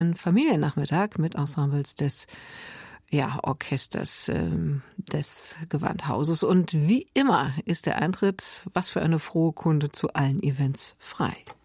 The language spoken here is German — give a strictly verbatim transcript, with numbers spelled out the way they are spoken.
ein Familiennachmittag mit Ensembles des ja, Orchesters ähm, des Gewandhauses. Und wie immer ist der Eintritt, was für eine frohe Kunde, zu allen Events frei.